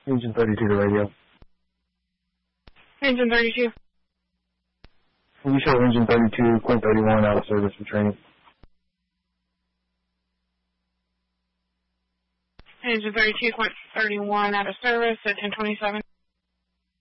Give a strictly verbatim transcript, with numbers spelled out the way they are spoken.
Engine thirty-two to radio. Engine thirty-two. You show engine thirty-two, Quint thirty-one out of service for training. Engine thirty-two, Quint thirty-one out of service at ten twenty-seven.